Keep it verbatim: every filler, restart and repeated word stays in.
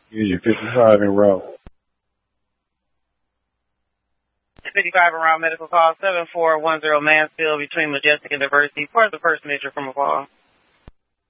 Use your fifty-five en route. fifty-five around medical call seven four one zero Mansfield between Majestic and Diversity. Part of the first major from a call.